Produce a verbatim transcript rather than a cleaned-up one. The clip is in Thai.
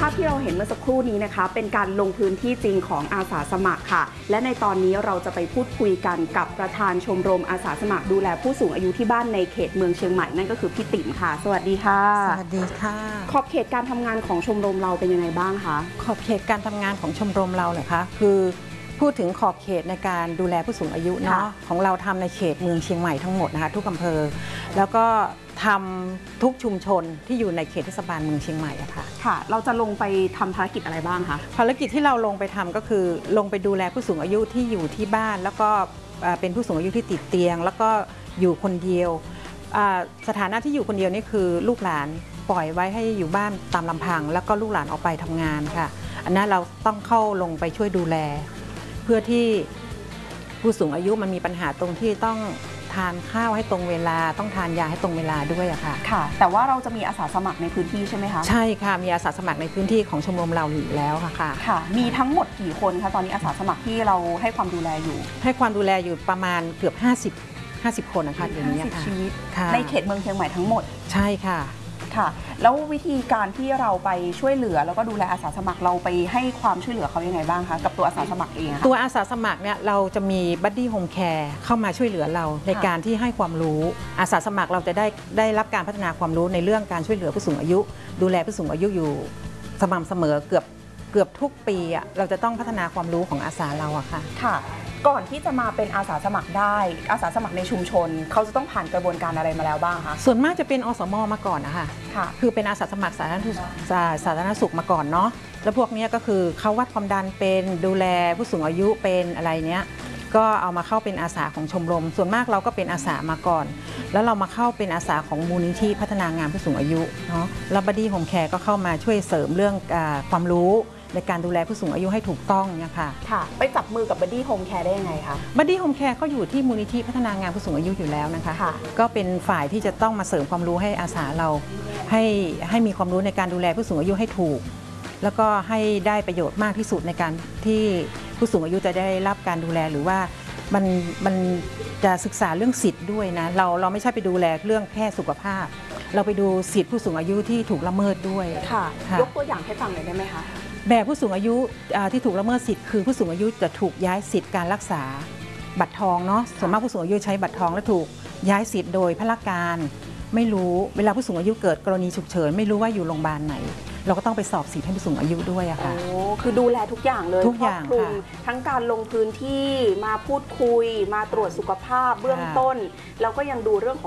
พที่เราเห็นเมื่อสักครู่นี้นะคะเป็นการลงพื้นที่จริงของอาสาสมัครค่ะและในตอนนี้เราจะไปพูดคุยกันกับประธานชมรมอาสาสมัครดูแลผู้สูงอายุที่บ้านในเขตเมืองเชียงใหม่นั่นก็คือพี่ติ๋มค่ะสวัสดีค่ะสวัสดีค่ะขอบเขตการทำงานของชมรมเราเป็นยังไงบ้างคะขอบเขตการทำงานของชมรมเราเหรอคะคือพูดถึงขอบเขตในการดูแลผู้สูงอายุเนาะของเราทำในเขตเมืองเชียงใหม่ทั้งหมดนะคะทุกอำเภอแล้วก็ทำทุกชุมชนที่อยู่ในเขตเทศบาลเมืองเชียงใหม่อะค่ะค่ะเราจะลงไปทำภารกิจอะไรบ้างคะภารกิจที่เราลงไปทำก็คือลงไปดูแลผู้สูงอายุที่อยู่ที่บ้านแล้วก็เป็นผู้สูงอายุที่ติดเตียงแล้วก็อยู่คนเดียวสถานะที่อยู่คนเดียวนี่คือลูกหลานปล่อยไว้ให้อยู่บ้านตามลำพังแล้วก็ลูกหลานออกไปทำงานค่ะอันนั้นเราต้องเข้าลงไปช่วยดูแลเพื่อที่ผู้สูงอายุมันมีปัญหาตรงที่ต้องทานข้าวให้ตรงเวลาต้องทานยาให้ตรงเวลาด้วยอะค่ะค่ะแต่ว่าเราจะมีอาสาสมัครในพื้นที่ใช่ไหมคะใช่ค่ะมีอาสาสมัครในพื้นที่ของชมรมเราอยู่แล้วค่ะค่ะมีทั้งหมดกี่คนคะตอนนี้อาสาสมัครที่เราให้ความดูแลอยู่ให้ความดูแลอยู่ประมาณเกือบห้าสิบ ห้าสิบคนนะคะเดี๋ยวนี้ค่ะชีวิตในเขตเมืองเชียงใหม่ทั้งหมดใช่ค่ะค่ะแล้ววิธีการที่เราไปช่วยเหลือแล้วก็ดูแลอาสาสมัครเราไปให้ความช่วยเหลือเขายังไงบ้างคะกับตัวอาสาสมัครเองตัวอาสาสมัครเนี่ยเราจะมีบัดดี้โฮมแคร์เข้ามาช่วยเหลือเราในการที่ให้ความรู้อาสาสมัครเราจะได้ได้รับการพัฒนาความรู้ในเรื่องการช่วยเหลือผู้สูงอายุดูแลผู้สูงอายุอยู่สม่ำเสมอเกือบเกือบทุกปีอ่ะเราจะต้องพัฒนาความรู้ของอาสาเราอะค่ะค่ะก่อนที่จะมาเป็นอาสาสมัครได้อาสาสมัครในชุมชนเขาจะต้องผ่านกระบวนการอะไรมาแล้วบ้างคะส่วนมากจะเป็นอสม.มาก่อนนะคะค่ะคือเป็นอาสาสมัครสาธารณสุขสาธารณสุขมาก่อนเนาะแล้วพวกนี้ก็คือเขาวัดความดันเป็นดูแลผู้สูงอายุเป็นอะไรเนี้ยก็เอามาเข้าเป็นอาสาของชมรมส่วนมากเราก็เป็นอาสามาก่อนแล้วเรามาเข้าเป็นอาสาของมูลนิธิพัฒนางานผู้สูงอายุเนาะแล้วบัดดี้โฮมแคร์ก็เข้ามาช่วยเสริมเรื่องความรู้ในการดูแลผู้สูงอายุให้ถูกต้องเนี่ยค่ะค่ะไปจับมือกับบัดดี้โฮมแคร์ได้ยังไงคะบัดดี้โฮมแคร์ก็อยู่ที่มูลนิธิพัฒนางานผู้สูงอายุอยู่แล้วนะคะค่ะก็เป็นฝ่ายที่จะต้องมาเสริมความรู้ให้อาสาเราให้ให้มีความรู้ในการดูแลผู้สูงอายุให้ถูกแล้วก็ให้ได้ประโยชน์มากที่สุดในการที่ผู้สูงอายุจะได้รับการดูแลหรือว่ามันมันจะศึกษาเรื่องสิทธิ์ด้วยนะเราเราไม่ใช่ไปดูแลเรื่องแค่สุขภาพเราไปดูสิทธิผู้สูงอายุที่ถูกละเมิดด้วยค่ะยกตัวอย่างให้ฟังหน่อยได้ไหมคะแบบผู้สูงอายุที่ถูกละเมิดสิทธิ์คือผู้สูงอายุจะถูกย้ายสิทธิ์การรักษาบัตรทองเนาะส่วนมากผู้สูงอายุใช้บัตรทองและถูกย้ายสิทธิ์โดยพละการไม่รู้เวลาผู้สูงอายุเกิดกรณีฉุกเฉินไม่รู้ว่าอยู่โรงพยาบาลไหนเราก็ต้องไปสอบสิทธิ์ให้ผู้สูงอายุด้วยอะค่ะโอ้คือดูแลทุกอย่างเลยทุกอย่างค่ะทั้งการลงพื้นที่มาพูดคุยมาตรวจสุขภาพเบื้องต้นแล้วก็ยังดูเรื่องของ